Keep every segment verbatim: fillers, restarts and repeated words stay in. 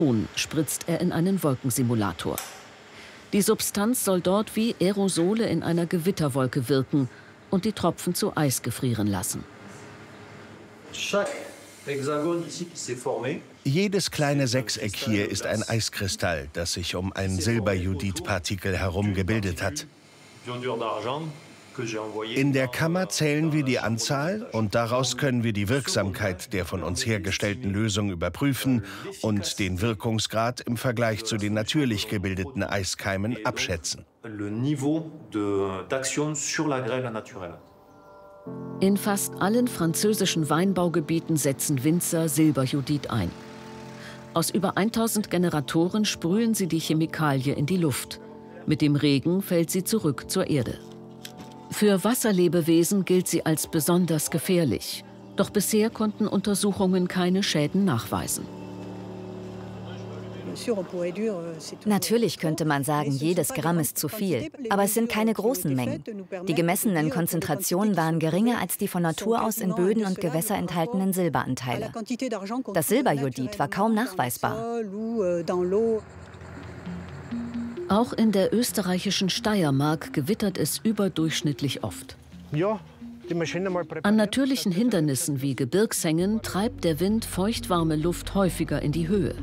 spritzt er in einen Wolkensimulator. Die Substanz soll dort wie Aerosole in einer Gewitterwolke wirken und die Tropfen zu Eis gefrieren lassen. Jedes kleine Sechseck hier ist ein Eiskristall, das sich um ein Silberjodidpartikel herum gebildet hat. In der Kammer zählen wir die Anzahl und daraus können wir die Wirksamkeit der von uns hergestellten Lösung überprüfen und den Wirkungsgrad im Vergleich zu den natürlich gebildeten Eiskeimen abschätzen. In fast allen französischen Weinbaugebieten setzen Winzer Silberjodid ein. Aus über tausend Generatoren sprühen sie die Chemikalie in die Luft. Mit dem Regen fällt sie zurück zur Erde. Für Wasserlebewesen gilt sie als besonders gefährlich. Doch bisher konnten Untersuchungen keine Schäden nachweisen. Natürlich könnte man sagen, jedes Gramm ist zu viel, aber es sind keine großen Mengen. Die gemessenen Konzentrationen waren geringer als die von Natur aus in Böden und Gewässer enthaltenen Silberanteile. Das Silberjodid war kaum nachweisbar. Auch in der österreichischen Steiermark gewittert es überdurchschnittlich oft. An natürlichen Hindernissen wie Gebirgshängen treibt der Wind feuchtwarme Luft häufiger in die Höhe.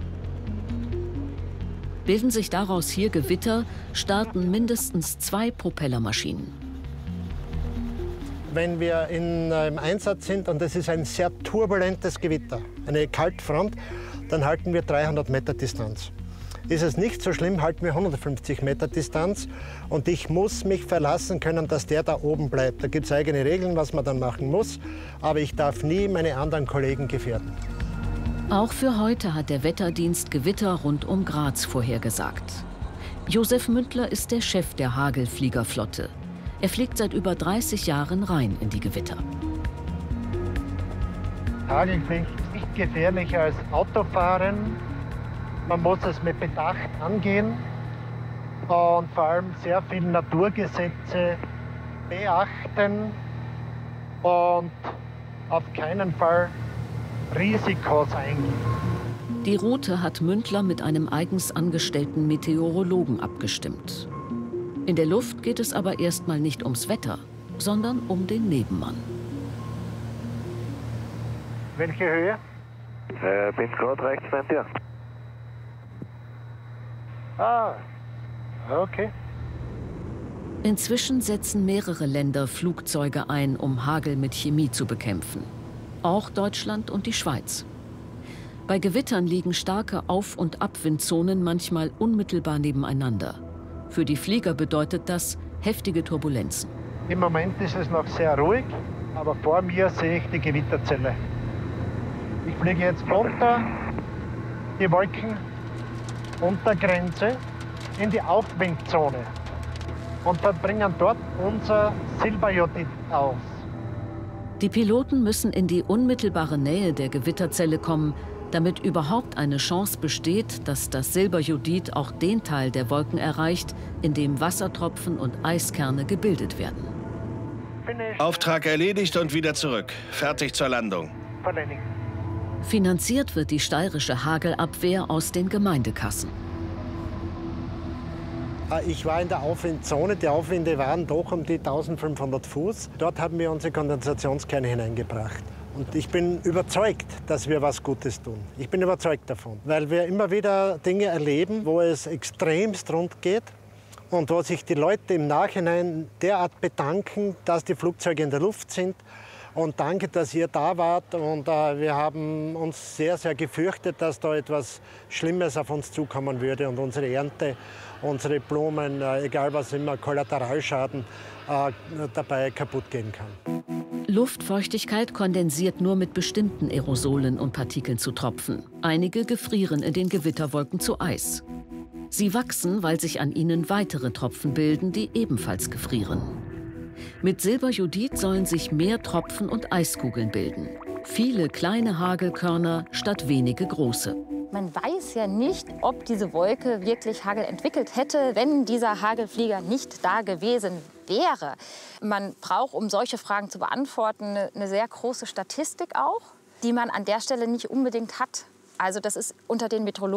Bilden sich daraus hier Gewitter, starten mindestens zwei Propellermaschinen. Wenn wir in, äh, im Einsatz sind und es ist ein sehr turbulentes Gewitter, eine Kaltfront, dann halten wir dreihundert Meter Distanz. Ist es nicht so schlimm, halten wir hundertfünfzig Meter Distanz und ich muss mich verlassen können, dass der da oben bleibt. Da gibt es eigene Regeln, was man dann machen muss, aber ich darf nie meine anderen Kollegen gefährden. Auch für heute hat der Wetterdienst Gewitter rund um Graz vorhergesagt. Josef Mündler ist der Chef der Hagelfliegerflotte. Er fliegt seit über dreißig Jahren rein in die Gewitter. Hagelfliegen ist nicht gefährlicher als Autofahren. Man muss es mit Bedacht angehen und vor allem sehr viele Naturgesetze beachten und auf keinen Fall Risikos eingehen. Die Route hat Mündler mit einem eigens angestellten Meteorologen abgestimmt. In der Luft geht es aber erstmal nicht ums Wetter, sondern um den Nebenmann. Welche Höhe? Äh, bin gerade rechts neben dir. Ah, okay. Inzwischen setzen mehrere Länder Flugzeuge ein, um Hagel mit Chemie zu bekämpfen. Auch Deutschland und die Schweiz. Bei Gewittern liegen starke Auf- und Abwindzonen manchmal unmittelbar nebeneinander. Für die Flieger bedeutet das heftige Turbulenzen. Im Moment ist es noch sehr ruhig, aber vor mir sehe ich die Gewitterzelle. Ich fliege jetzt runter die Wolkenuntergrenze in die Aufwindzone und verbringen dort unser Silberjodid aus. Die Piloten müssen in die unmittelbare Nähe der Gewitterzelle kommen, damit überhaupt eine Chance besteht, dass das Silberjodid auch den Teil der Wolken erreicht, in dem Wassertropfen und Eiskerne gebildet werden. Auftrag erledigt und wieder zurück. Fertig zur Landung. Finanziert wird die steirische Hagelabwehr aus den Gemeindekassen. Ich war in der Aufwindzone. Die Aufwinde waren doch um die eintausendfünfhundert Fuß. Dort haben wir unsere Kondensationskerne hineingebracht. Und ich bin überzeugt, dass wir was Gutes tun. Ich bin überzeugt davon, weil wir immer wieder Dinge erleben, wo es extremst rund geht und wo sich die Leute im Nachhinein derart bedanken, dass die Flugzeuge in der Luft sind. Und danke, dass ihr da wart. Und äh, wir haben uns sehr, sehr gefürchtet, dass da etwas Schlimmes auf uns zukommen würde und unsere Ernte, unsere Blumen, äh, egal was immer, Kollateralschaden äh, dabei kaputt gehen kann. Luftfeuchtigkeit kondensiert nur mit bestimmten Aerosolen und Partikeln zu Tropfen. Einige gefrieren in den Gewitterwolken zu Eis. Sie wachsen, weil sich an ihnen weitere Tropfen bilden, die ebenfalls gefrieren. Mit Silberjodid sollen sich mehr Tropfen und Eiskugeln bilden. Viele kleine Hagelkörner statt wenige große. Man weiß ja nicht, ob diese Wolke wirklich Hagel entwickelt hätte, wenn dieser Hagelflieger nicht da gewesen wäre. Man braucht, um solche Fragen zu beantworten, eine sehr große Statistik auch, die man an der Stelle nicht unbedingt hat. Also das ist unter den Meteorologen